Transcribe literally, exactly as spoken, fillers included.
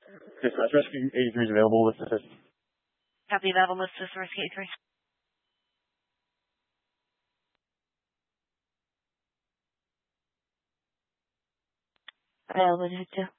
Dispatch Rescue eighty-three is available with assist. Copy, available with assist Rescue eighty-three. Available to